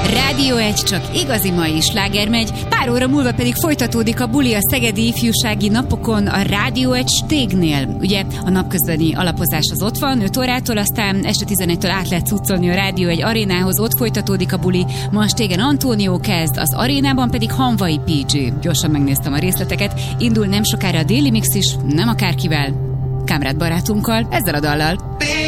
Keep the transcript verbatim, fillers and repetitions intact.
Rádió egy, csak igazi mai sláger megy, pár óra múlva pedig folytatódik a buli a Szegedi Ifjúsági Napokon a Rádió egy Stégnél. Ugye a napközbeni alapozás az ott van, öt órától, aztán este tizenegytől át lehet cuccolni a Rádió egy arénához, ott folytatódik a buli. Ma a Stégen Antónió kezd, az arénában pedig Hanvai pé gé. Gyorsan megnéztem a részleteket, indul nem sokára a Déli Mix is, nem akárkivel, Kámrád barátunkkal, ezzel a dallal.